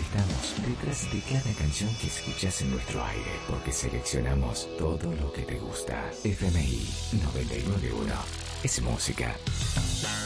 Estamos detrás de cada canción que escuchas en nuestro aire, porque seleccionamos todo lo que te gusta. FMI 991 es música.